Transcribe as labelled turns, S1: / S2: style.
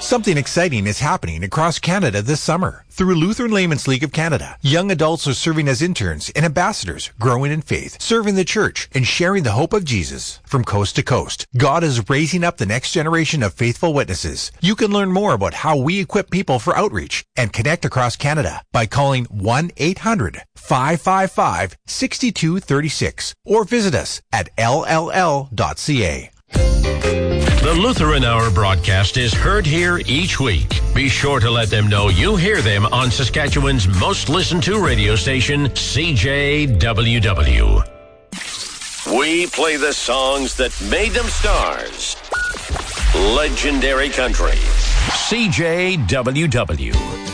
S1: Something exciting is happening across Canada this summer. Through Lutheran Laymen's League of Canada, young adults are serving as interns and ambassadors, growing in faith, serving the church, and sharing the hope of Jesus. From coast to coast, God is raising up the next generation of faithful witnesses. You can learn more about how we equip people for outreach and connect across Canada by calling 1-800-555-6236 or visit us at lll.ca.
S2: The Lutheran Hour broadcast is heard here each week. Be sure to let them know you hear them on Saskatchewan's most listened to radio station, CJWW. We play the songs that made them stars. Legendary country. CJWW.